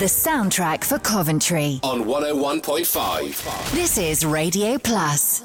The soundtrack for Coventry. On 101.5. This is Radio Plus.